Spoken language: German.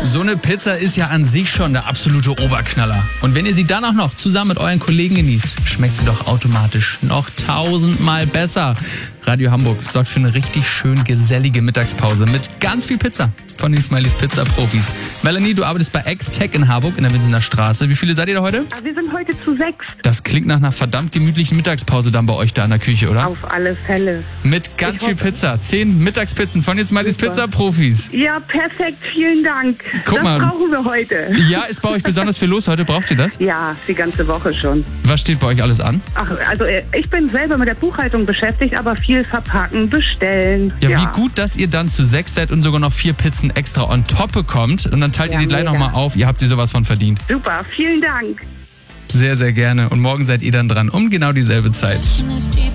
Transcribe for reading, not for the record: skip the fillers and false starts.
So eine Pizza ist ja an sich schon der absolute Oberknaller. Und wenn ihr sie dann auch noch zusammen mit euren Kollegen genießt, schmeckt sie doch automatisch noch 1000-mal besser. Radio Hamburg sorgt für eine richtig schön gesellige Mittagspause mit ganz viel Pizza von den Smileys Pizza Profis. Melanie, du arbeitest bei X-Tech in Harburg in der Winsener Straße. Wie viele seid ihr da heute? Wir sind heute zu 6. Das klingt nach einer verdammt gemütlichen Mittagspause dann bei euch da in der Küche, oder? Auf alle Fälle. Mit ganz viel Pizza. 10 Mittagspizzen von den Smileys Pizza Profis. Ja, perfekt. Vielen Dank. Guck mal. Das brauchen wir heute. Ja, ist bei euch besonders viel los heute? Braucht ihr das? Ja, die ganze Woche schon. Was steht bei euch alles an? Ach, also ich bin selber mit der Buchhaltung beschäftigt, aber viel verpacken, bestellen. Ja, wie gut, dass ihr dann zu 6 seid und sogar noch 4 Pizzen extra on top bekommt. Und dann teilt ihr die gleich nochmal auf. Ihr habt sie sowas von verdient. Super, vielen Dank. Sehr, sehr gerne. Und morgen seid ihr dann dran um genau dieselbe Zeit.